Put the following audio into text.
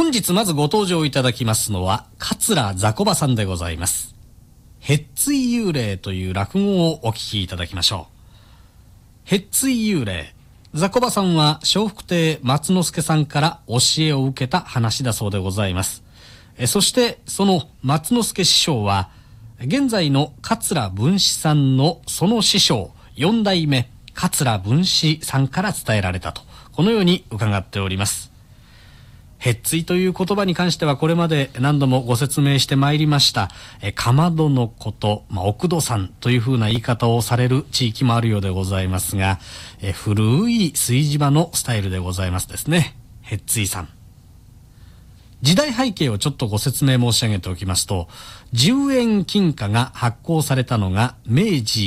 本日まずご登場いただきますのは桂雑魚場さんでございます。へっつい幽霊という落語をお聞きいただきましょう。へっつい幽霊、雑魚場さんは笑福亭松之助さんから教えを受けた話だそうでございます。そしてその松之助師匠は現在の桂文枝さんのその師匠四代目桂文枝さんから伝えられたと、このように伺っております。へっついという言葉に関してはこれまで何度もご説明してまいりました。かまどのこと、奥戸さんというふうな言い方をされる地域もあるようでございますが、古い炊事場のスタイルでございますですね。へっついさん。時代背景をちょっとご説明申し上げておきますと、10円金貨が発行されたのが明治